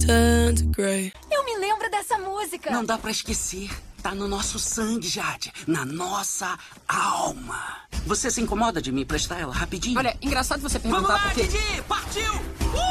turn to grey. Eu me lembro dessa música. Não dá pra esquecer. Tá no nosso sangue, Jade. Na nossa alma. Você se incomoda de me emprestar ela rapidinho? Olha, engraçado você Vamos perguntar lá, porque... Didi! Partiu!